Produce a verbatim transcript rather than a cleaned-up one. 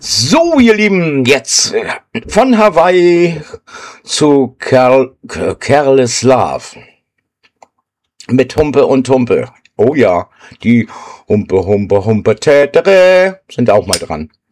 So, ihr Lieben, jetzt äh, von Hawaii zu Kerl, K- Careless Love mit Humpe und Tumpe. Oh ja, die Humpe, Humpe, Humpe, Tätere sind auch mal dran.